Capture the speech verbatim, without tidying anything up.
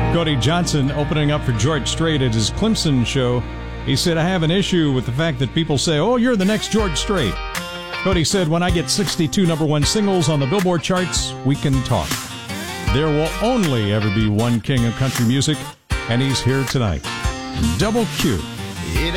Cody Johnson opening up for George Strait at his Clemson show. He said, I have an issue with the fact that people say, oh, you're the next George Strait. Cody said, when I get sixty-two number one singles on the Billboard charts, we can talk. There will only ever be one king of country music, and he's here tonight. Double Q.